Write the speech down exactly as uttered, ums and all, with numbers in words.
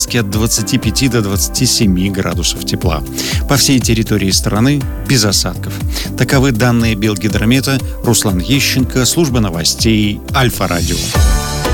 от двадцати пяти до двадцати семи градусов тепла. По всей территории страны без осадков. Таковы данные Белгидромета. Руслан Ещенко, служба новостей Альфа-Радио.